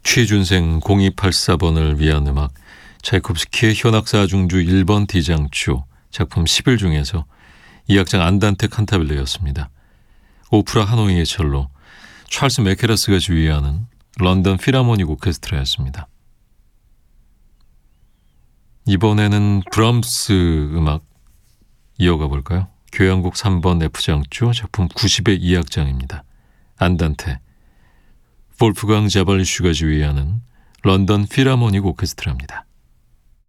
취준생 0284번을 위한 음악, 차이콥스키의 현악사 중주 1번 D장조 작품 10일 중에서 2악장 안단테 칸타빌레였습니다. 오프라 하노이의 첼로, 찰스 메케라스가 지휘하는 런던 필하모닉 오케스트라였습니다. 이번에는 브람스 음악 이어가 볼까요? 교향곡 3번 F장조 작품 90의 2악장입니다. 안단테, 볼프강 자발리슈가 지휘하는 런던 필하모닉 오케스트라입니다.